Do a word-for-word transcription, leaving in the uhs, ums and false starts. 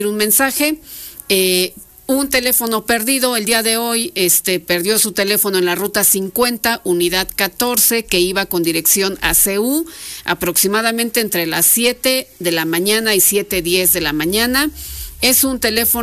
un mensaje. Eh, un teléfono perdido el día de hoy, este perdió su teléfono en la ruta cincuenta, unidad catorce, que iba con dirección a C U, aproximadamente entre las siete de la mañana y siete diez de la mañana. Es un teléfono